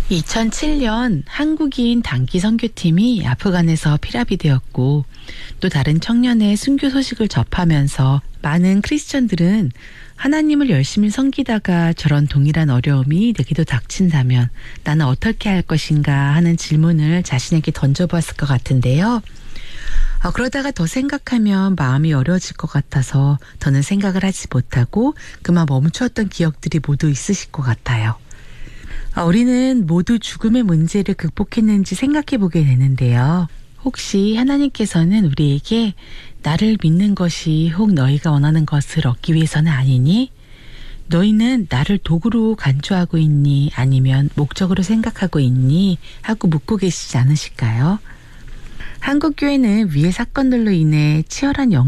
2007년 한국인 단기 선교팀이 아프간에서 피랍이 되었고 또 다른 청년의 순교 소식을 접하면서 많은 크리스천들은 하나님을 열심히 섬기다가 저런 동일한 어려움이 내게도 닥친다면 나는 어떻게 할 것인가 하는 질문을 자신에게 던져보았을 것 같은데요. 그러다가 더 생각하면 마음이 어려워질 것 같아서 더는 생각을 하지 못하고 그만 멈추었던 기억들이 모두 있으실 것 같아요. 우리는 모두 죽음의 문제를 극복했는지 생각해 보게 되는데요. 혹시 하나님께서는 우리에게 나를 믿는 것이 혹 너희가 원하는 것을 얻기 위해서는 아니니? 너희는 나를 도구로 간주하고 있니? 아니면 목적으로 생각하고 있니? 하고 묻고 계시지 않으실까요? 한국교회는 위의 사건들로 인해 치열한